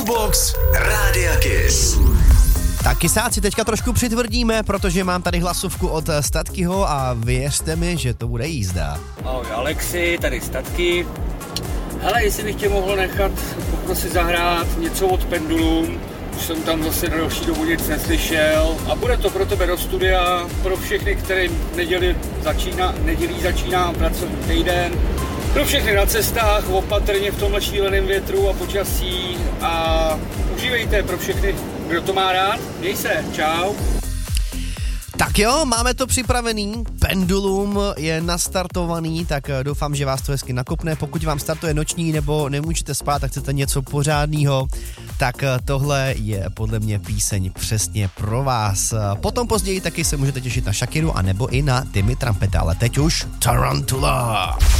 Jukebox Rádia Kiss. Tak kysáci, teďka trošku přitvrdíme, protože mám tady hlasovku od Statkyho a věřte mi, že to bude jízda. Ahoj Alexi, tady Statky. Hele, jestli bych tě mohl nechat poprosit zahrát něco od Pendulum, už jsem tam zase na další dobu nic neslyšel a bude to pro tebe do studia, pro všechny, kterým nedělí začíná pracovní týden, pro všechny na cestách, opatrně v tomhle šíleném větru a počasí a užívejte pro všechny, kdo to má rád. Měj se, čau. Tak jo, máme to připravený, Pendulum je nastartovaný, tak doufám, že vás to hezky nakopne. Pokud vám startuje noční nebo nemůžete spát a chcete něco pořádného, tak tohle je podle mě píseň přesně pro vás. Potom později taky se můžete těšit na Shakiru a nebo i na Timmy Trumpeta, ale teď už Tarantula.